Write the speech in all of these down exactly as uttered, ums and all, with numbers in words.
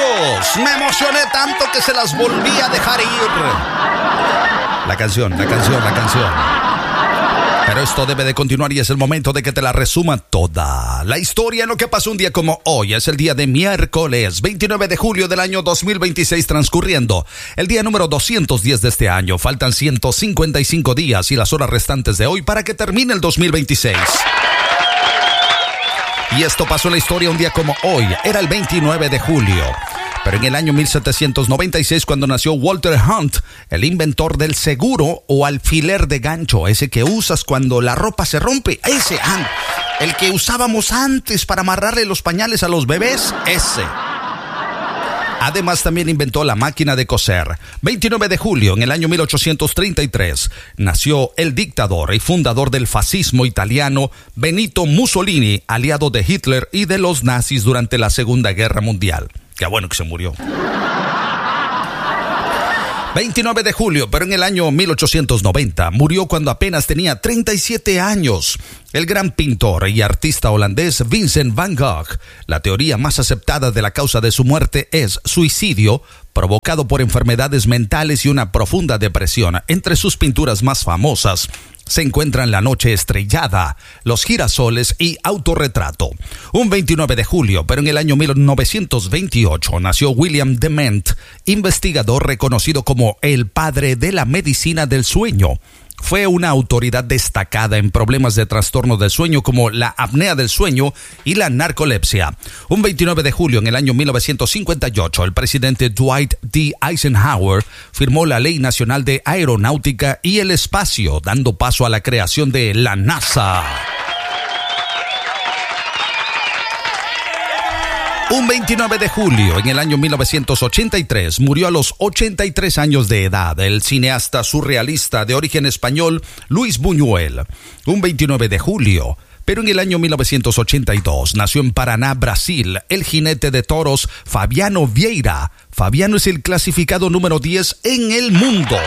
amigos. Me emocioné tanto que se las volví a dejar ir. La canción, la canción, la canción. Pero esto debe de continuar y es el momento de que te la resuma toda la historia en lo que pasó un día como hoy. Es el día de miércoles, veintinueve de julio del año dos mil veintiséis transcurriendo. El día número doscientos diez de este año. Faltan ciento cincuenta y cinco días y las horas restantes de hoy para que termine el dos mil veintiséis. Y esto pasó en la historia un día como hoy. Era el veintinueve de julio. Pero en el año mil setecientos noventa y seis, cuando nació Walter Hunt, el inventor del seguro o alfiler de gancho, ese que usas cuando la ropa se rompe, ese, ah, el que usábamos antes para amarrarle los pañales a los bebés, ese. Además, también inventó la máquina de coser. veintinueve de julio, en el año mil ochocientos treinta y tres, nació el dictador y fundador del fascismo italiano, Benito Mussolini, aliado de Hitler y de los nazis durante la Segunda Guerra Mundial. Qué bueno que se murió. veintinueve de julio, pero en el año mil ochocientos noventa, murió cuando apenas tenía treinta y siete años. El gran pintor y artista holandés Vincent van Gogh. La teoría más aceptada de la causa de su muerte es suicidio provocado por enfermedades mentales y una profunda depresión. Entre sus pinturas más famosas se encuentran La noche estrellada, Los girasoles y Autorretrato. Un veintinueve de julio, pero en el año mil novecientos veintiocho, nació William Dement, investigador reconocido como el padre de la medicina del sueño. Fue una autoridad destacada en problemas de trastorno del sueño como la apnea del sueño y la narcolepsia. Un veintinueve de julio en el año mil novecientos cincuenta y ocho, el presidente Dwight D. Eisenhower firmó la Ley Nacional de Aeronáutica y el Espacio, dando paso a la creación de la NASA. Un veintinueve de julio, en el año mil novecientos ochenta y tres, murió a los ochenta y tres años de edad el cineasta surrealista de origen español Luis Buñuel. Un veintinueve de julio, pero en el año mil novecientos ochenta y dos, nació en Paraná, Brasil, el jinete de toros Fabiano Vieira. Fabiano es el clasificado número diez en el mundo.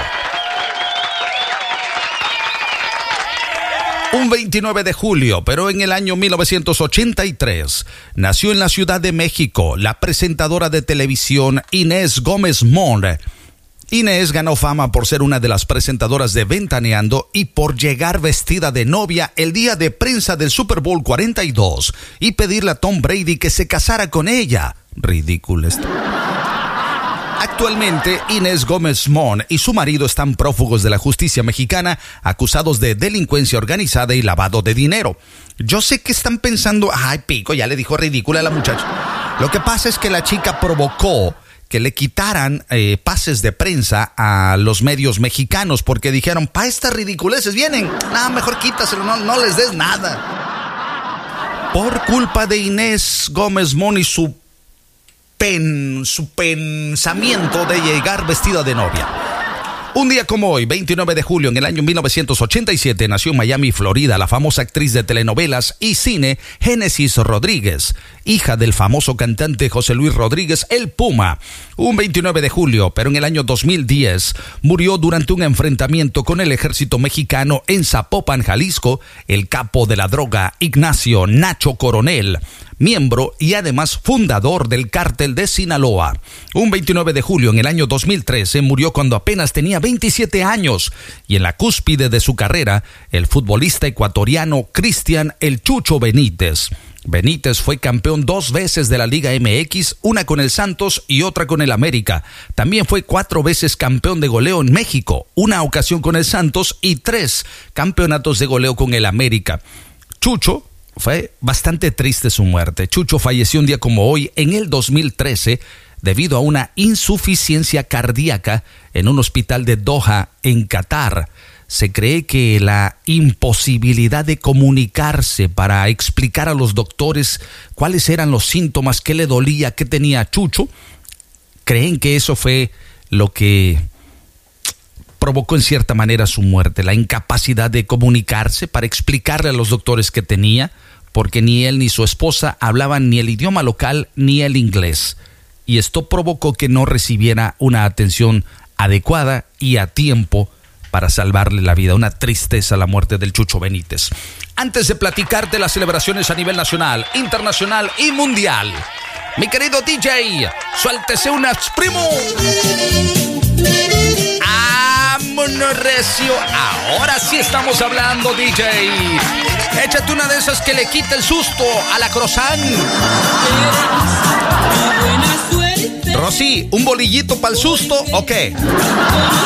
Un veintinueve de julio, pero en el año mil novecientos ochenta y tres, nació en la Ciudad de México la presentadora de televisión Inés Gómez Mont. Inés ganó fama por ser una de las presentadoras de Ventaneando y por llegar vestida de novia el día de prensa del Super Bowl cuarenta y dos y pedirle a Tom Brady que se casara con ella. Ridículo esto. Actualmente, Inés Gómez Mont y su marido están prófugos de la justicia mexicana, acusados de delincuencia organizada y lavado de dinero. Yo sé que están pensando, ay, pico, ya le dijo ridícula a la muchacha. Lo que pasa es que la chica provocó que le quitaran eh, pases de prensa a los medios mexicanos porque dijeron, pa, estas ridiculeces vienen, nada, mejor quítaselo, no, no les des nada. Por culpa de Inés Gómez Mont y su Pen, su pensamiento de llegar vestida de novia. Un día como hoy, veintinueve de julio, en el año mil novecientos ochenta y siete, nació en Miami, Florida, la famosa actriz de telenovelas y cine Génesis Rodríguez, hija del famoso cantante José Luis Rodríguez, el Puma. Un veintinueve de julio, pero en el año dos mil diez, murió durante un enfrentamiento con el ejército mexicano en Zapopan, Jalisco, el capo de la droga Ignacio Nacho Coronel, miembro y además fundador del cártel de Sinaloa. Un veintinueve de julio en el año dos mil trece murió cuando apenas tenía veintisiete años y en la cúspide de su carrera, el futbolista ecuatoriano Cristian El Chucho Benítez. Benítez fue campeón dos veces de la Liga M X, una con el Santos y otra con el América. También fue cuatro veces campeón de goleo en México, una ocasión con el Santos y tres campeonatos de goleo con el América. Chucho, fue bastante triste su muerte. Chucho falleció un día como hoy en el dos mil trece debido a una insuficiencia cardíaca en un hospital de Doha, en Qatar. Se cree que la imposibilidad de comunicarse para explicar a los doctores cuáles eran los síntomas, qué le dolía, qué tenía Chucho, creen que eso fue lo que provocó en cierta manera su muerte, la incapacidad de comunicarse para explicarle a los doctores qué tenía, porque ni él ni su esposa hablaban ni el idioma local ni el inglés. Y esto provocó que no recibiera una atención adecuada y a tiempo para salvarle la vida. Una tristeza la muerte del Chucho Benítez. Antes de platicarte las celebraciones a nivel nacional, internacional y mundial, Mi querido D J, suéltese unas, primo. ¡Vámonos, recio! Ahora sí estamos hablando, D J. Échate una de esas que le quita el susto a la croissant. Rosy, ¿un bolillito para el susto o qué?